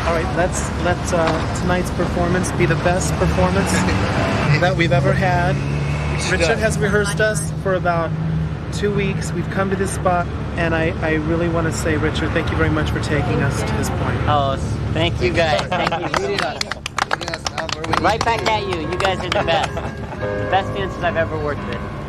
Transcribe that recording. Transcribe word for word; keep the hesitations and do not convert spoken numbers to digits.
All right, let's let uh, tonight's performance be the best performance that we've ever had. Richard has rehearsed us for about two weeks. We've come to this spot, and I, I really want to say, Richard, thank you very much for taking us to this point. Oh, thank you guys. Thank you. Leading us, leading us out where we need Right to back be. at you. You guys are the best. The best dancers I've ever worked with.